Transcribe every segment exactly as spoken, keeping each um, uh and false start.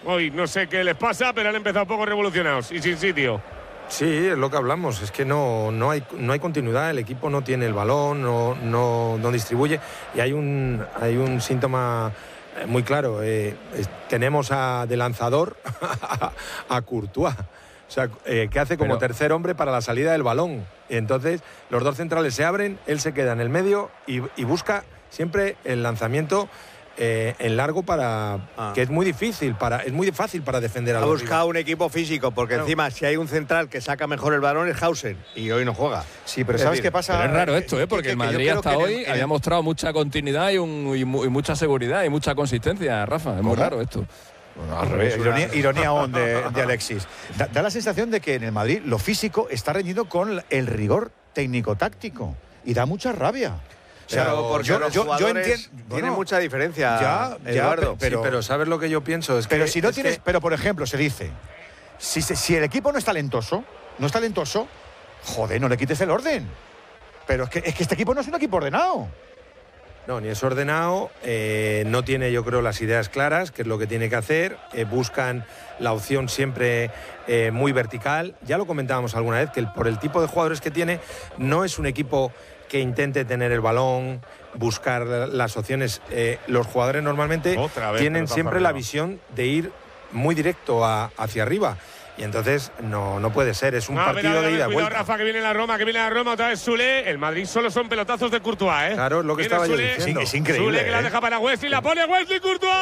Hoy no sé qué les pasa, pero han empezado un poco revolucionados y sin sitio. Sí, es lo que hablamos, es que no, no, hay, no hay continuidad, el equipo no tiene el balón, no, no, no distribuye y hay un, hay un síntoma muy claro, eh, es, tenemos a, de lanzador a Courtois, o sea, eh, que hace como Pero... tercer hombre para la salida del balón. Y entonces los dos centrales se abren, él se queda en el medio y, y busca siempre el lanzamiento Eh, en largo para ah. que es muy difícil para es muy fácil para defender a ha buscado un equipo físico porque claro. encima si hay un central que saca mejor el balón es Hausen y hoy no juega. Sí, pero es ¿sabes decir, qué pasa? Pero es raro esto, ¿eh? Porque el Madrid hasta hoy había mostrado mucha continuidad y, un, y, y mucha seguridad y mucha consistencia, Rafa. Es muy raro esto. Bueno, al revés, ironía, ironía aún de, de Alexis. Da, da la sensación de que en el Madrid lo físico está reñido con el rigor técnico-táctico y da mucha rabia. O sea, pero porque yo, los yo, yo entiendo. Tiene bueno, mucha diferencia, ya, Eduardo. Ya, pero, sí, pero ¿sabes lo que yo pienso? Es pero que, si no es tienes. Que... Pero por ejemplo, se dice: si, si el equipo no es talentoso, no es talentoso, joder, no le quites el orden. Pero es que, es que este equipo no es un equipo ordenado. No, ni es ordenado, eh, no tiene, yo creo, las ideas claras, que es lo que tiene que hacer. Eh, buscan la opción siempre eh, muy vertical. Ya lo comentábamos alguna vez, que el, por el tipo de jugadores que tiene, no es un equipo que intente tener el balón, buscar las opciones. Eh, los jugadores normalmente tienen siempre la visión de ir muy directo a, hacia arriba. Y entonces no, no puede ser, es un no, partido ver, ver, de ida y vuelta. Rafa, que viene la Roma, que viene la Roma, otra vez Soulé. El Madrid solo son pelotazos de Courtois, ¿eh? Claro, es lo que viene estaba Soulé, yo diciendo. Es increíble. Soulé que ¿eh? la deja para Wesley, la pone Wesley Courtois.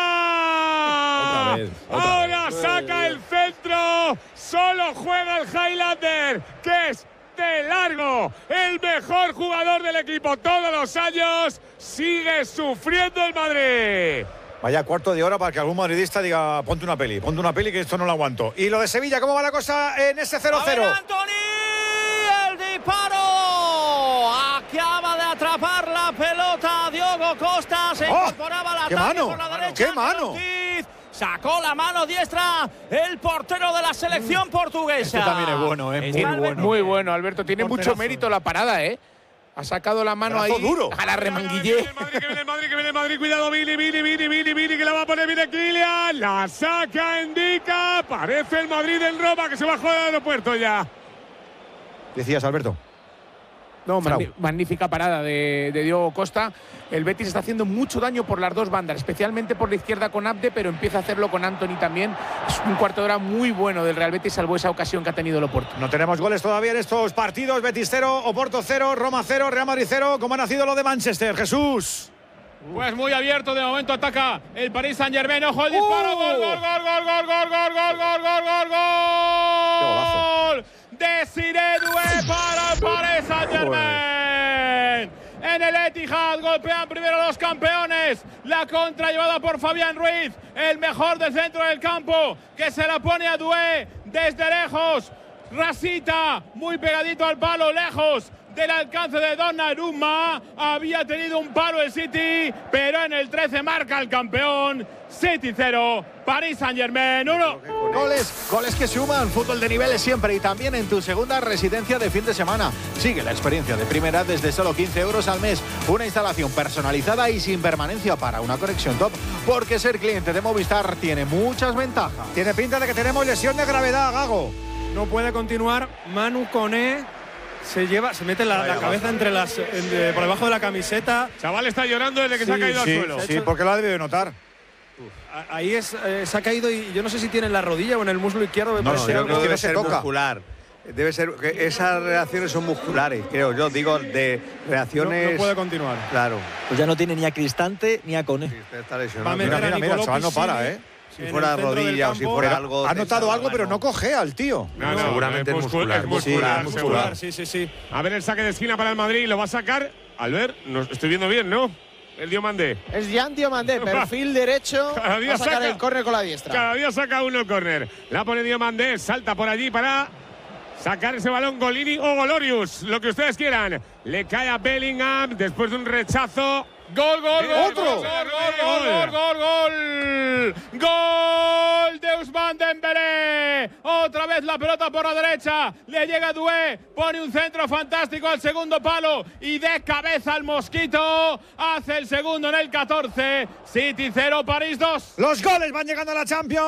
Otra vez, otra Ahora vez. saca el centro. Solo juega el Highlander, que es de largo el mejor jugador del equipo todos los años. Sigue sufriendo el Madrid. Vaya cuarto de hora para que algún madridista diga ponte una peli, ponte una peli que esto no lo aguanto. Y lo de Sevilla, ¿cómo va la cosa en ese cero cero? Antony, el disparo. Acaba de atrapar la pelota Diogo Costa. Se ¡Oh! incorporaba la ¡Qué ataque mano! por la derecha. ¡Qué mano! Sacó la mano diestra el portero de la selección portuguesa. Este también es bueno, ¿eh? Muy bueno. Muy bueno, Alberto. Tiene Porterazo. Mucho mérito la parada, ¿eh? Ha sacado la mano ahí duro. a la remanguillé. Que viene el Madrid, que viene el Madrid. Cuidado, Vini, Vini, Vini, Vini, Vini, que la va a poner bien Kylian. La saca, indica. Parece el Madrid del Roma que se bajó del aeropuerto ya. Decías, Alberto. No, magn magnífica parada de, de Diogo Costa. El Betis está haciendo mucho daño por las dos bandas, especialmente por la izquierda con Abde, pero empieza a hacerlo con Antony también. Es un cuarto de hora muy bueno del Real Betis, salvo esa ocasión que ha tenido el Oporto. No tenemos goles todavía en estos partidos. Betis cero, Oporto cero, Roma cero, Real Madrid cero. ¿Cómo ha nacido lo de Manchester, Jesús? Pues muy abierto, de momento ataca el Paris Saint-Germain. Ojo el disparo, uh. gol, gol, gol, gol, gol, gol, gol, gol, gol, gol, gol, gol. Desiré Doué para el Paris Saint-Germain. En el Etihad golpean primero los campeones. La contra llevada por Fabián Ruiz, el mejor del centro del campo, que se la pone a Doué desde lejos. Rasita, muy pegadito al palo, lejos del alcance de Donnarumma. Había tenido un palo el City, pero en el trece marca el campeón. City cero, Paris Saint-Germain uno. Goles, goles que suman, fútbol de niveles siempre y también en tu segunda residencia de fin de semana. Sigue la experiencia de primera desde solo quince euros al mes. Una instalación personalizada y sin permanencia para una conexión top, porque ser cliente de Movistar tiene muchas ventajas. Tiene pinta de que tenemos lesión de gravedad, Gago. No puede continuar Manu Koné. Se lleva, se mete la, la cabeza entre las, entre, por debajo de la camiseta. Chaval está llorando desde que sí, se ha caído sí, al suelo. Sí, porque lo ha debido notar. Ahí es, eh, se ha caído y yo no sé si tiene en la rodilla o en el muslo izquierdo. No, no, yo creo que debe no ser toca. muscular. Debe ser que esas reacciones son musculares, creo yo. Digo, de reacciones. No, no puede continuar. Claro. Pues ya no tiene ni a Cristante ni a Koné. Sí, está lesionado. Va a meter Mira, mira, mira, el chaval no para, ¿eh? Si fuera rodilla o si fuera algo. Ha notado algo, pero no cogea al tío. No, no, seguramente es muscular. es muscular, Sí, muscular, sí, sí, sí. A ver el saque de esquina para el Madrid. Lo va a sacar. Albert, no, estoy viendo bien, ¿no? El Diomandé. Es Jan Diomandé, perfil derecho. Cada día va a sacar saca, el córner con la diestra. Cada día saca uno el córner. La pone Diomandé, salta por allí para sacar ese balón Golini o Golorius, lo que ustedes quieran. Le cae a Bellingham después de un rechazo. Gol, gol, gol, ¡Otro! gol, gol, gol, gol, gol, gol de Ousmane Dembélé. Otra vez la pelota por la derecha, le llega Doué, pone un centro fantástico al segundo palo y de cabeza al Mosquito, hace el segundo en el catorce. City cero, París dos. Los goles van llegando a la Champions.